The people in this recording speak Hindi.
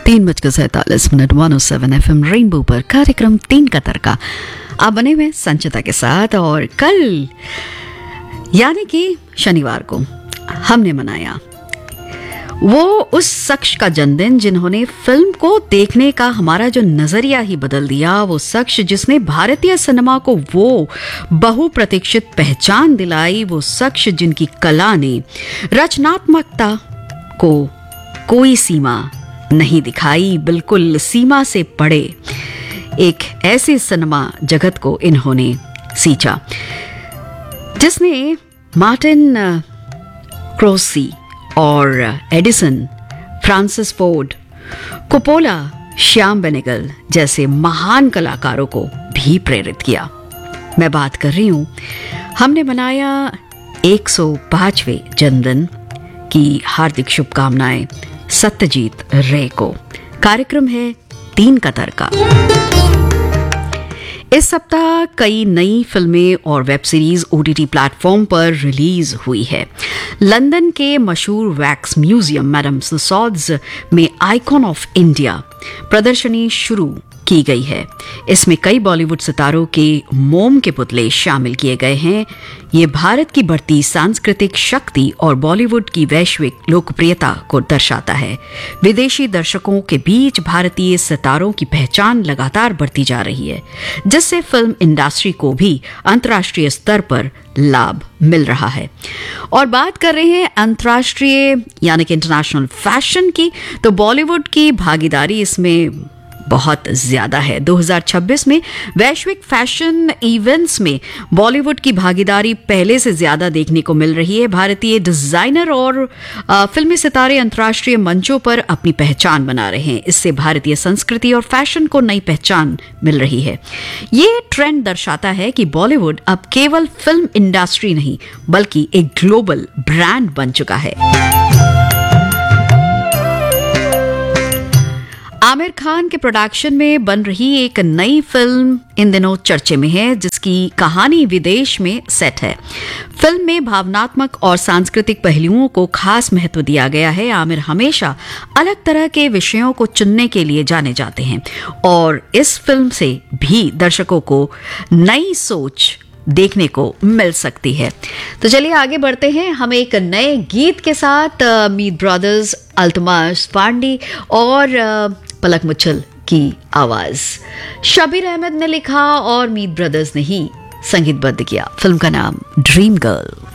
3:47 107 FM रेनबो पर कार्यक्रम 3 का तड़का आप बने हुए संचिता के साथ। और कल यानी कि शनिवार को हमने मनाया वो उस शख्स का जन्मदिन जिन्होंने फिल्म को देखने का हमारा जो नजरिया ही बदल दिया। वो शख्स जिसने भारतीय सिनेमा को वो बहुप्रतीक्षित पहचान दिलाई। वो शख्स जिनकी कला ने रचनात्मकता को कोई सीमा नहीं दिखाई, बिल्कुल सीमा से पड़े एक ऐसे सिनेमा जगत को इन्होंने सींचा जिसने मार्टिन क्रोसी और Edison, Francis Ford, Coppola, Shyam Benegal जैसे महान कलाकारों को भी प्रेरित किया। मैं बात कर रही हूं, हमने मनाया 105वें जन्मदिन की हार्दिक शुभकामनाएं सत्यजीत रे को। कार्यक्रम है 3 का तड़का। इस सप्ताह कई नई फिल्में और वेब सीरीज ओटीटी प्लेटफॉर्म पर रिलीज हुई है। लंदन के मशहूर वैक्स म्यूजियम मैडम तुसाड्स में आइकॉन ऑफ इंडिया प्रदर्शनी शुरू की गई है। इसमें कई बॉलीवुड सितारों के मोम के पुतले शामिल किए गए हैं। ये भारत की बढ़ती सांस्कृतिक शक्ति और बॉलीवुड की वैश्विक लोकप्रियता को दर्शाता है। विदेशी दर्शकों के बीच भारतीय सितारों की पहचान लगातार बढ़ती जा रही है, जिससे फिल्म इंडस्ट्री को भी अंतर्राष्ट्रीय स्तर पर लाभ मिल रहा है। और बात कर रहे हैं अंतर्राष्ट्रीय यानी कि इंटरनेशनल फैशन की, तो बॉलीवुड की भागीदारी इसमें बहुत ज्यादा है। 2026 में वैश्विक फैशन इवेंट्स में बॉलीवुड की भागीदारी पहले से ज्यादा देखने को मिल रही है। भारतीय डिजाइनर और फिल्मी सितारे अंतर्राष्ट्रीय मंचों पर अपनी पहचान बना रहे हैं। इससे भारतीय संस्कृति और फैशन को नई पहचान मिल रही है। ये ट्रेंड दर्शाता है कि बॉलीवुड अब केवल फिल्म इंडस्ट्री नहीं बल्कि एक ग्लोबल ब्रांड बन चुका है। आमिर खान के प्रोडक्शन में बन रही एक नई फिल्म इन दिनों चर्चे में है, जिसकी कहानी विदेश में सेट है। फिल्म में भावनात्मक और सांस्कृतिक पहलुओं को खास महत्व दिया गया है। आमिर हमेशा अलग तरह के विषयों को चुनने के लिए जाने जाते हैं और इस फिल्म से भी दर्शकों को नई सोच देखने को मिल सकती है। तो चलिए आगे बढ़ते हैं हम एक नए गीत के साथ। मीत ब्रदर्स, अल्तमाश पांडे और पलक मुच्छल की आवाज शबीर अहमद ने लिखा और मीत ब्रदर्स ने ही संगीतबद्ध किया। फिल्म का नाम ड्रीम गर्ल।